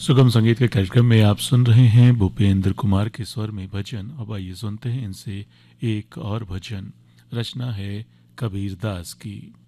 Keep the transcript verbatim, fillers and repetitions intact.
सुगम संगीत के कार्यक्रम में आप सुन रहे हैं भूपेंद्र कुमार के स्वर में भजन। अब आइए सुनते हैं इनसे एक और भजन। रचना है कबीर दास की।